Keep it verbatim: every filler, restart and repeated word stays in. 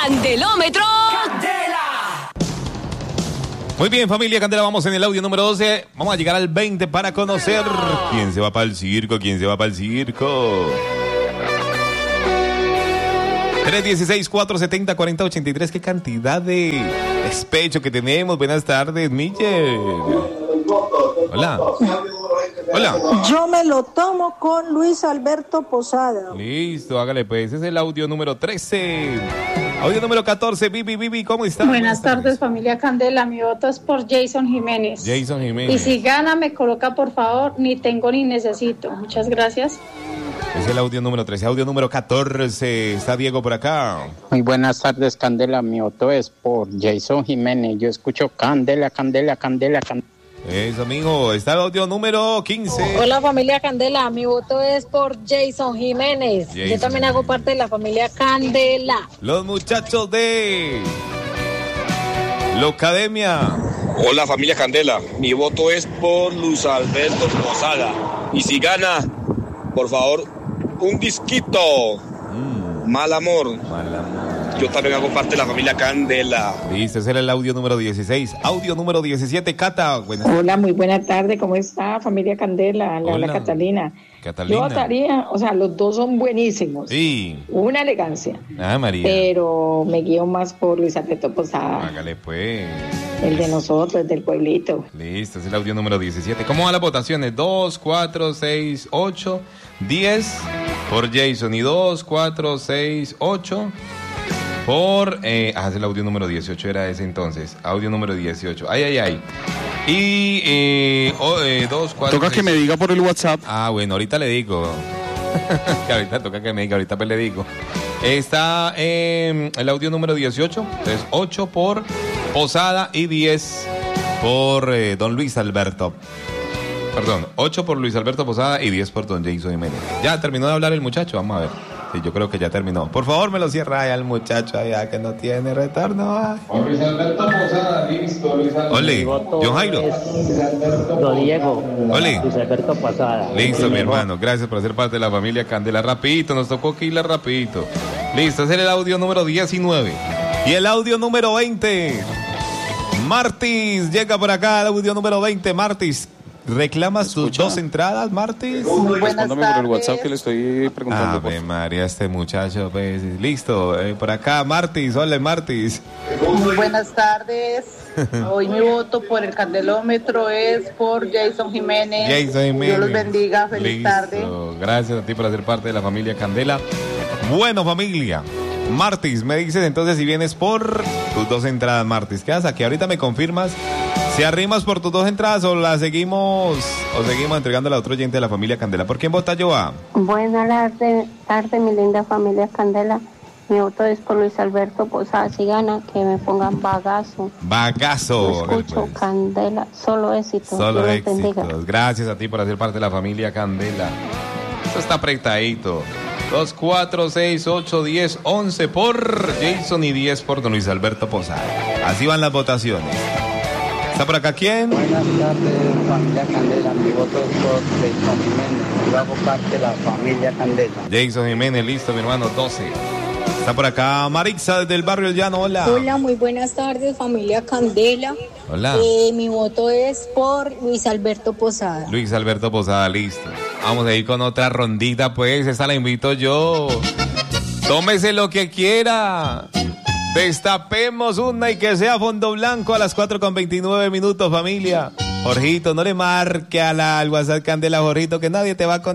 Candelómetro Candela. Muy bien, familia Candela, vamos en el audio número doce. Vamos a llegar al veinte para conocer quién se va para el circo, quién se va para el circo. tres uno seis, cuatro siete cero, cuatro cero ocho tres. Qué cantidad de despecho que tenemos. Buenas tardes, Miller. Hola. Hola. Yo me lo tomo con Luis Alberto Posada. Listo, hágale pues. Ese es el audio número trece. Audio número catorce. Bibi, Bibi, ¿cómo estás? Buenas, Buenas tardes, tardes, familia Candela. Mi voto es por Jason Jiménez. Jason Jiménez. Y si gana, me coloca, por favor, ni tengo ni necesito. Muchas gracias. Es el audio número trece. Audio número catorce. Está Diego por acá. Muy buenas tardes, Candela. Mi voto es por Jason Jiménez. Yo escucho Candela, Candela, Candela, Candela. Eso, amigo. Está el audio número quince. Hola, familia Candela. Mi voto es por Jason Jiménez. Jason. Yo también hago parte de la familia Candela. Los muchachos de la Academia. Hola, familia Candela. Mi voto es por Luis Alberto Posada. Y si gana, por favor, un disquito. Mm. Mal amor. Mal amor. Yo también hago parte de la familia Candela. Listo, ese era el audio número dieciséis. Audio número diecisiete, Cata. Buenas. Hola, muy buena tarde. ¿Cómo está, familia Candela? La, la Catalina. Catalina. Yo votaría, o sea, los dos son buenísimos. Sí. Una elegancia. Ah, María. Pero me guío más por Luis Alberto Posada. Hágale, pues. El de nosotros, el del pueblito. Listo, es el audio número diecisiete. ¿Cómo van las votaciones? dos, cuatro, seis, ocho, diez por Jason y dos, cuatro, seis, ocho por... Eh, ah, es el audio número dieciocho, era ese entonces. Audio número dieciocho. Ay, ay, ay. Y eh, oh, eh, dos, cuatro, toca seis. Que me diga por el WhatsApp. Ah, bueno, ahorita le digo. Que ahorita toca que me diga, ahorita pues le digo. Está eh, el audio número dieciocho. Entonces, ocho por Posada y diez por eh, don Luis Alberto. Perdón, ocho por Luis Alberto Posada y diez por don Jason Jiménez. Ya terminó de hablar el muchacho, vamos a ver. Sí, yo creo que ya terminó. Por favor, me lo cierra ahí al muchacho allá que no tiene retorno. Ay. Por Luis Alberto Posada, listo, Luis Alberto. Ole, John Jairo. Don Diego. Ole. Luis Alberto Posada. Listo, mi hermano. Gracias por ser parte de la familia Candela. Rapidito, nos tocó que irle rapidito. Listo, ese es el audio número diecinueve. Y el audio número veinte. Martis, llega por acá el audio número veinte. Martis. ¿Reclama sus dos entradas, Martis? Respóndame por el WhatsApp que le estoy preguntando. Ave María, este muchacho, pues, listo. Eh, por acá, Martis. Hola, Martis. Muy buenas tardes. Hoy mi voto por el Candelómetro es por Jason Jiménez. Jason Jiménez. Dios los bendiga. Feliz listo. tarde. Gracias a ti por ser parte de la familia Candela. Bueno, familia. Martis, me dices entonces si vienes por tus dos entradas, Martis. ¿Qué haces aquí? Ahorita me confirmas si arrimas por tus dos entradas o la seguimos o seguimos entregándola a otro oyente de la familia Candela. ¿Por quién vota Joa? Buenas tardes, tarde, mi linda familia Candela. Mi voto es por Luis Alberto Posada. Si gana, que me pongan bagazo. Bagazo. No escucho pues. Candela, solo éxito. Solo éxitos. Gracias a ti por hacer parte de la familia Candela. Esto está apretadito. dos, cuatro, seis, ocho, diez, once por Jason y diez por don Luis Alberto Posada. Así van las votaciones. ¿Está por acá quién? Buenas tardes, familia Candela. Mi voto es por Jason Jiménez. Yo hago parte de la familia Candela. Jason Jiménez, listo, mi hermano, doce. Está por acá Marixa desde el barrio El Llano, hola. Hola, muy buenas tardes, familia Candela. Hola. Eh, mi voto es por Luis Alberto Posada. Luis Alberto Posada, listo. Vamos a ir con otra rondita, pues. Esta la invito yo. Tómese lo que quiera. Destapemos una y que sea fondo blanco a las cuatro con veintinueve minutos, familia. Jorgito, no le marque a la, al WhatsApp Candela, Jorgito, que nadie te va a contar.